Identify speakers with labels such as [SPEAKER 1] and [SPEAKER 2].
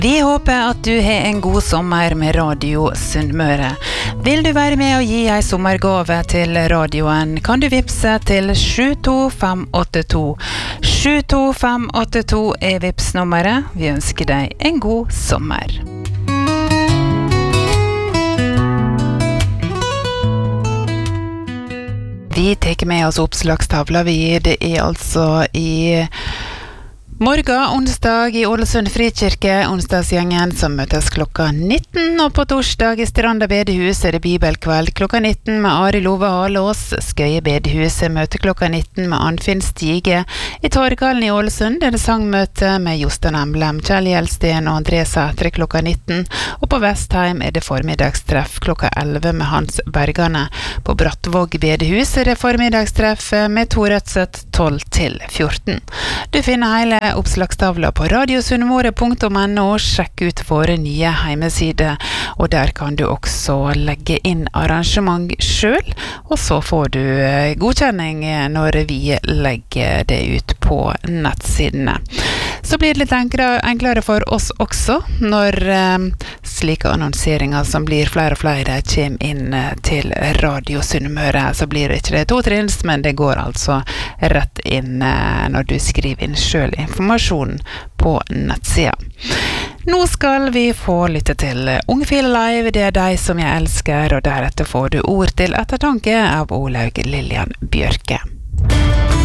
[SPEAKER 1] Vi håper at du har en god sommer med Radio Sunnmøre. Vil du være med og gi en sommergave til radioen, kan du vipse til 72582. 72582 er vipsnummeret. Vi ønsker deg en god sommer. Vi tar med oss oppslagstavla. Det er altså i morgen, onsdag i Ålesund Frikirke, onsdagsgjengen som møtes klokka 19, og på torsdag i Stranda bedehus er det bibelkveld klokka 19 med Ari Love Halås. Skøye bedehuset møter klokka 19 med Anfinn Stige. I Torghallen i Ålesund er det sangmøte med Jostein Emblem, Kjell Gjelsten og André Sætre klokka 19, og på Vestheim er det formiddagstreff klokka 11 med Hans Bergane. På Brattvåg bedehus er det formiddagstreff med Tor Rødseth 12 til 14. Du finner hele oppslagstavla på radiosunnmøre.no. Sjekk ut våre nye heimesider, og der kan du også legge inn arrangement selv, og så får du godkjenning når vi legger det ut på nettsidene. Så blir det litt enklere for oss også når slike annonseringer som blir flere og flere kommer inn til Radio Sunnmøre. Så blir det ikke det totrinns, men det går altså rett inn når du skriver inn selv informasjonen på nettsida. Nå skal vi få lytte til Ungfile Live, det er deg som jeg elsker, og deretter får du ord til ettertanke av Olaug Lillian Bjørke.